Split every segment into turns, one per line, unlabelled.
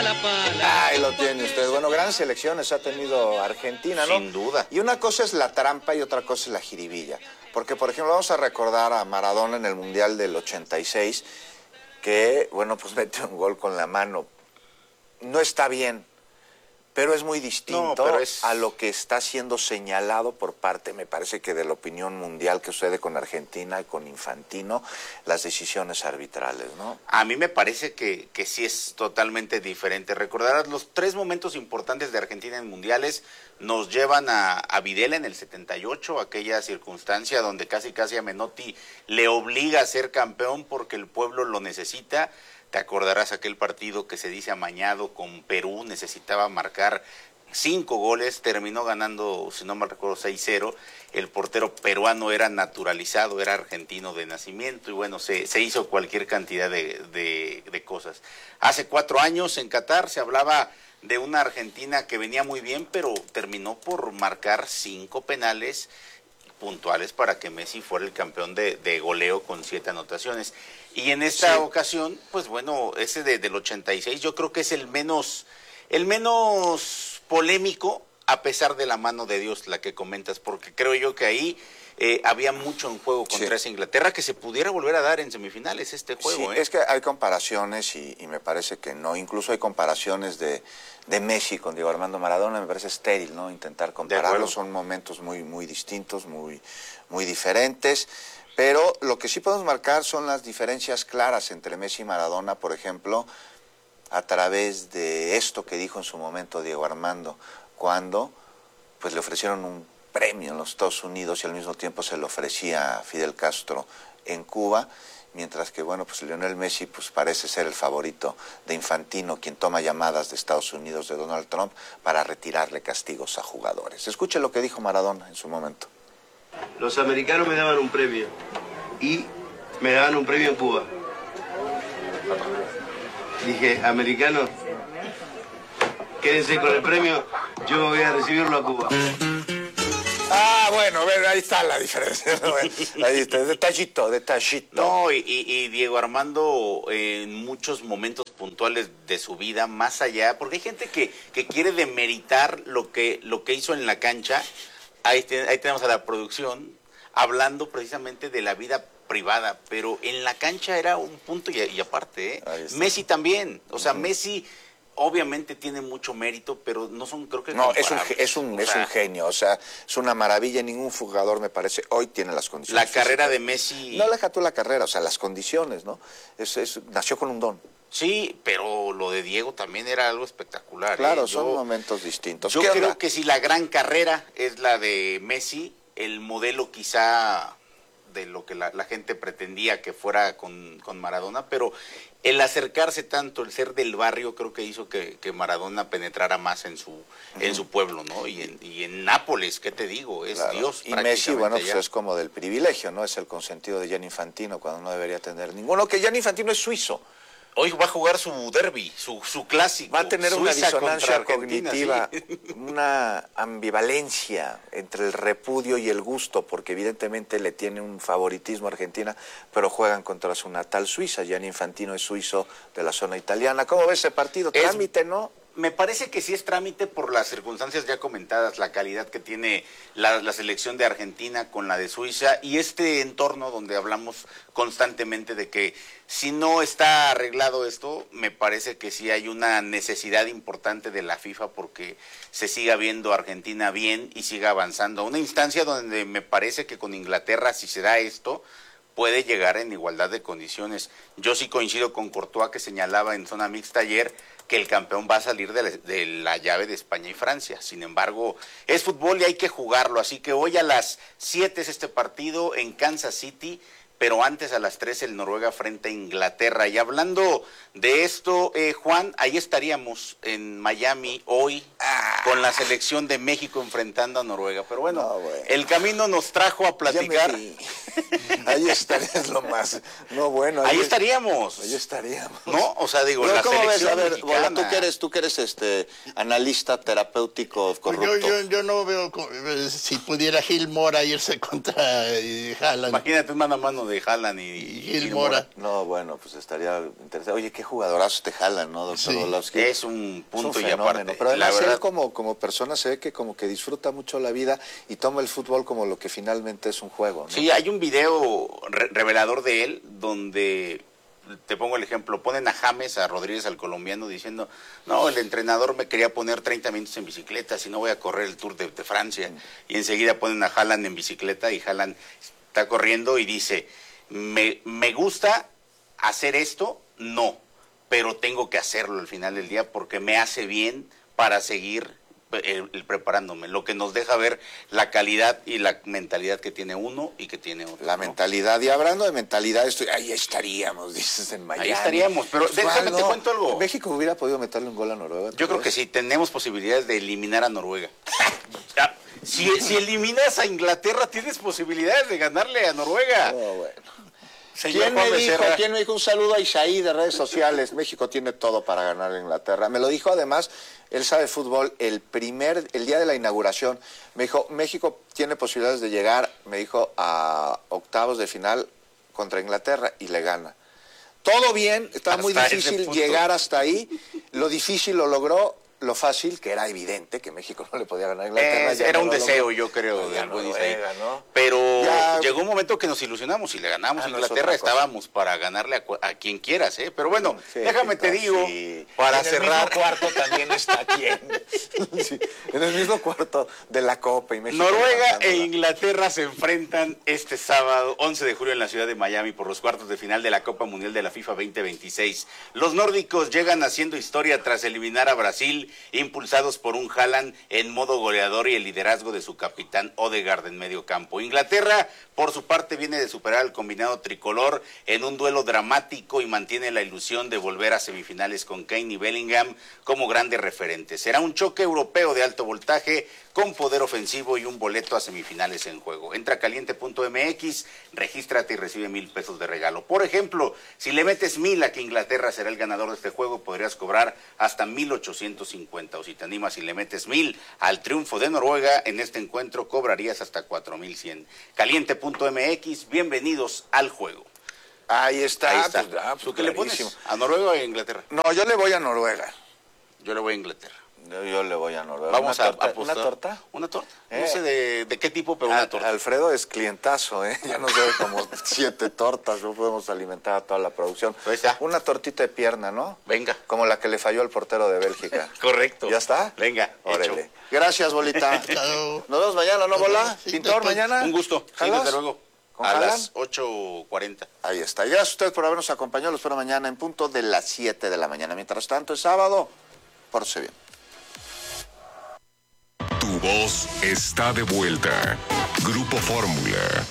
la pala.
Ahí lo tiene usted. Bueno, grandes selecciones ha tenido Argentina, ¿no?
Sin duda.
Y una cosa es la trampa y otra cosa es la jiribilla. Porque, por ejemplo, vamos a recordar a Maradona en el Mundial del 86, que, bueno, pues mete un gol con la mano. No está bien, pero es muy distinto a lo que está siendo señalado por parte, me parece que de la opinión mundial, que sucede con Argentina y con Infantino, las decisiones arbitrales, ¿no?
A mí me parece que sí es totalmente diferente. Recordarás los 3 momentos importantes de Argentina en mundiales nos llevan a Videla en el 78, aquella circunstancia donde casi a Menotti le obliga a ser campeón porque el pueblo lo necesita. Te acordarás aquel partido que se dice amañado con Perú, necesitaba marcar 5 goles, terminó ganando, si no mal recuerdo, 6-0. El portero peruano era naturalizado, era argentino de nacimiento y bueno, se hizo cualquier cantidad de cosas. Hace 4 años en Qatar se hablaba de una Argentina que venía muy bien, pero terminó por marcar 5 penales puntuales para que Messi fuera el campeón de goleo con 7 anotaciones. Y en esta ocasión, pues bueno, ese del 86 yo creo que es el menos polémico, a pesar de la mano de Dios, la que comentas, porque creo yo que ahí había mucho en juego contra esa Inglaterra, que se pudiera volver a dar en semifinales este juego.
Sí, es que hay comparaciones y me parece que no, incluso hay comparaciones de Messi con Diego Armando Maradona, me parece estéril, ¿no? Intentar compararlos, son momentos muy distintos, muy diferentes. Pero lo que sí podemos marcar son las diferencias claras entre Messi y Maradona, por ejemplo, a través de esto que dijo en su momento Diego Armando, cuando pues le ofrecieron un premio en los Estados Unidos y al mismo tiempo se lo ofrecía a Fidel Castro en Cuba, mientras que bueno, pues Lionel Messi pues parece ser el favorito de Infantino, quien toma llamadas de Estados Unidos de Donald Trump para retirarle castigos a jugadores. Escuche lo que dijo Maradona en su momento.
Los americanos me daban un premio y me daban un premio en Cuba. Dije, americanos, quédense con el premio, yo me voy a recibirlo a Cuba.
Ah, bueno, ahí está la diferencia. Ahí está, detallito.
No, y Diego Armando en muchos momentos puntuales de su vida, más allá, porque hay gente que quiere demeritar lo que hizo en la cancha. Ahí tenemos a la producción hablando precisamente de la vida privada, pero en la cancha era un punto y aparte, Messi también, o sea, Messi obviamente tiene mucho mérito, pero no son, creo que
no, es un genio, o sea, es una maravilla, ningún jugador me parece, hoy tiene las condiciones.
La carrera de Messi...
No deja tú la carrera, o sea, las condiciones, ¿no? Nació con un don.
Sí, pero lo de Diego también era algo espectacular.
Claro, son momentos distintos.
Yo creo que si la gran carrera es la de Messi, el modelo quizá de lo que la gente pretendía que fuera con Maradona, pero el acercarse tanto, el ser del barrio, creo que hizo que Maradona penetrara más en su pueblo, ¿no? Y en Nápoles, ¿qué te digo? Es Dios.
Y Messi, bueno, pues es como del privilegio, ¿no? Es el consentido de Gianni Infantino cuando no debería tener ninguno, que Gianni Infantino es suizo.
Hoy va a jugar su derbi, su clásico.
Va a tener una disonancia cognitiva,
sí.
Una ambivalencia entre el repudio y el gusto, porque evidentemente le tiene un favoritismo a Argentina, pero juegan contra su natal Suiza. Gianni Infantino es suizo de la zona italiana. ¿Cómo ves ese partido? Trámite, ¿no?
Me parece que sí es trámite por las circunstancias ya comentadas, la calidad que tiene la selección de Argentina con la de Suiza y este entorno donde hablamos constantemente de que si no está arreglado esto, me parece que sí hay una necesidad importante de la FIFA porque se siga viendo a Argentina bien y siga avanzando. Una instancia donde me parece que con Inglaterra, si se da esto, puede llegar en igualdad de condiciones. Yo sí coincido con Courtois, que señalaba en zona mixta ayer que el campeón va a salir de la llave de España y Francia. Sin embargo, es fútbol y hay que jugarlo. Así que hoy a las 7 es este partido en Kansas City, pero antes a las 3 el Noruega frente a Inglaterra. Y hablando de esto, Juan, ahí estaríamos en Miami hoy. con la selección de México enfrentando a Noruega. Pero bueno, el camino nos trajo a platicar.
Ahí estarías lo más. No, bueno.
Ahí estaríamos.
Ahí estaríamos.
No, o sea, digo,
pero
la
¿cómo
selección
ves? A ver,
Bola,
tú que eres analista terapéutico corrupto.
Yo no veo si pudiera Gil Mora irse contra Haaland.
Imagínate un mano a mano de Haaland y
Gil Mora.
No, bueno, pues estaría interesante. Oye, qué jugadorazos te Haaland, ¿no, doctor Orlovsky?
Es un punto y aparte.
Pero además la verdad, él como persona se ve que como que disfruta mucho la vida y toma el fútbol como lo que finalmente es un juego, ¿no?
Sí, hay un video revelador de él donde, te pongo el ejemplo, ponen a James, a Rodríguez, al colombiano, diciendo, no, el entrenador me quería poner 30 minutos en bicicleta, si no voy a correr el Tour de Francia. Y enseguida ponen a Haaland en bicicleta y Haaland está corriendo y dice, me gusta hacer esto, no, pero tengo que hacerlo al final del día porque me hace bien para seguir preparándome, lo que nos deja ver la calidad y la mentalidad que tiene uno y que tiene otro.
La mentalidad, y hablando de mentalidad, ahí estaríamos, dices, en Miami.
Ahí estaríamos, pero déjame te cuento algo.
¿México hubiera podido meterle un gol a Noruega?
Yo creo que sí, tenemos posibilidades de eliminar a Noruega. Si eliminas a Inglaterra, tienes posibilidades de ganarle a Noruega.
Oh, bueno. ¿Quién me dijo? Un saludo a Isaí de redes sociales. México tiene todo para ganar a Inglaterra. Me lo dijo además, él sabe fútbol, el día de la inauguración. Me dijo, México tiene posibilidades de llegar, me dijo, a octavos de final contra Inglaterra y le gana. Todo bien, estaba muy difícil llegar hasta ahí. Lo difícil lo logró. Lo fácil, que era evidente que México no le podía ganar a Inglaterra.
Era un deseo, yo creo, del buen Isaí. ¿No? Pero llegó un momento que nos ilusionamos y le ganamos a Inglaterra, estábamos para ganarle a quien quieras, ¿eh? Pero bueno, déjame te digo, para cerrar.
En el mismo cuarto también está quien. Sí, en el mismo cuarto de la Copa y México.
Noruega e Inglaterra se enfrentan este sábado, 11 de julio, en la ciudad de Miami por los cuartos de final de la Copa Mundial de la FIFA 2026. Los nórdicos llegan haciendo historia tras eliminar a Brasil, impulsados por un Haaland en modo goleador y el liderazgo de su capitán Odegaard en medio campo. Inglaterra, por su parte, viene de superar al combinado tricolor en un duelo dramático y mantiene la ilusión de volver a semifinales con Kane y Bellingham como grandes referentes. Será un choque europeo de alto voltaje con poder ofensivo y un boleto a semifinales en juego. Entra a caliente.mx, regístrate y recibe $1,000 de regalo. Por ejemplo, si le metes 1,000 a que Inglaterra será el ganador de este juego, podrías cobrar hasta 1,850. O si te animas y le metes 1,000 al triunfo de Noruega, en este encuentro cobrarías hasta 4,100. Caliente.mx, bienvenidos al juego.
Ahí está.
Ahí está. ¿Tú qué le pones? ¿A Noruega o a Inglaterra?
No, yo le voy a Noruega.
Yo le voy a Inglaterra.
Yo le voy a Noruega.
Vamos a apostar.
¿Una torta?
Una torta. No sé de qué tipo, pero una torta.
Alfredo es clientazo, ¿eh? Ya nos debe como 7 tortas. No podemos alimentar a toda la producción.
Ahí está.
Una tortita de pierna, ¿no?
Venga.
Como la que le falló al portero de Bélgica.
Correcto.
¿Ya está?
Venga.
Órale.
Hecho.
Gracias, Bolita. Nos vemos mañana, ¿no, Bola?
Sí,
Pintor, mañana.
Un gusto. Sí, desde luego. A las 8:40.
Ahí está. Y gracias a ustedes por habernos acompañado. Los espero mañana en punto de las 7 de la mañana. Mientras tanto, es sábado. Pórtese bien.
Tu voz está de vuelta. Grupo Fórmula.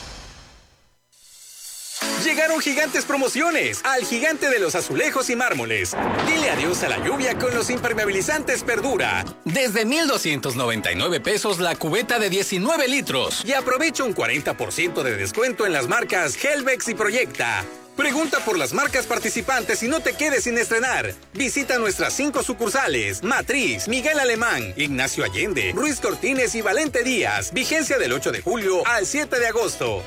Llegaron gigantes promociones al gigante de los azulejos y mármoles. Dile adiós a la lluvia con los impermeabilizantes Perdura. Desde 1,299 pesos la cubeta de 19 litros. Y aprovecha un 40% de descuento en las marcas Helvex y Proyecta. Pregunta por las marcas participantes y no te quedes sin estrenar. Visita nuestras 5 sucursales: Matriz, Miguel Alemán, Ignacio Allende, Ruiz Cortines y Valente Díaz. Vigencia del 8 de julio al 7 de agosto.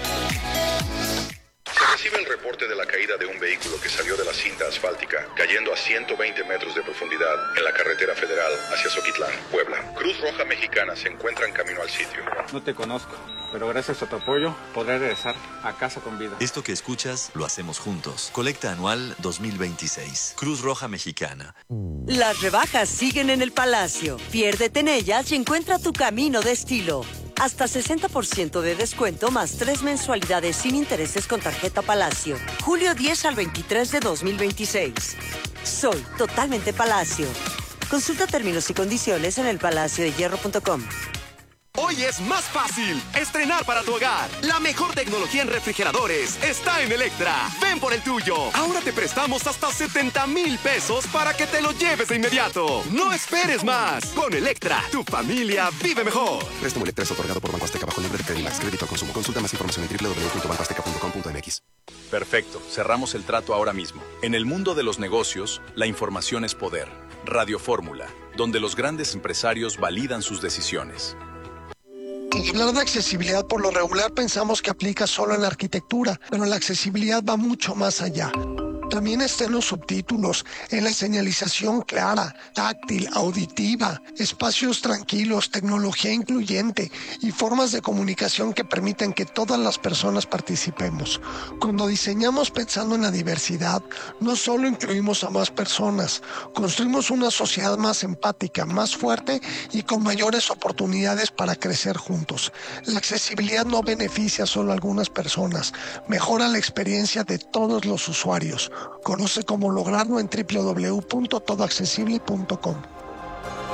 Se recibe el reporte de la caída de un vehículo que salió de la cinta asfáltica, cayendo a 120 metros de profundidad en la carretera federal hacia Zoquitlán, Puebla. Cruz Roja Mexicana se encuentra en camino al sitio.
No te conozco, pero gracias a tu apoyo podré regresar a casa con vida.
Esto que escuchas lo hacemos juntos. Colecta anual 2026. Cruz Roja Mexicana.
Las rebajas siguen en el Palacio. Piérdete en ellas y encuentra tu camino de estilo. Hasta 60% de descuento más 3 mensualidades sin intereses con tarjeta Palacio. Julio 10 al 23 de 2026. Soy totalmente Palacio. Consulta términos y condiciones en elpalaciodehierro.com.
Hoy es más fácil estrenar para tu hogar. La mejor tecnología en refrigeradores está en Electra. Ven por el tuyo. Ahora te prestamos hasta 70,000 pesos para que te lo lleves de inmediato. No esperes más. Con Electra, tu familia vive mejor.
Préstamo Electra es otorgado por Banco Azteca bajo el nombre de Credimax. Crédito al consumo. Consulta más información en www.bancoazteca.com.mx.
Perfecto. Cerramos el trato ahora mismo. En el mundo de los negocios, la información es poder. Radio Fórmula, donde los grandes empresarios validan sus decisiones.
Hablar de accesibilidad por lo regular pensamos que aplica solo en la arquitectura, pero la accesibilidad va mucho más allá. También está en los subtítulos, en la señalización clara, táctil, auditiva, espacios tranquilos, tecnología incluyente y formas de comunicación que permiten que todas las personas participemos. Cuando diseñamos pensando en la diversidad, no solo incluimos a más personas, construimos una sociedad más empática, más fuerte y con mayores oportunidades para crecer juntos. La accesibilidad no beneficia solo a algunas personas, mejora la experiencia de todos los usuarios. Conoce cómo lograrlo en www.todoaccesible.com.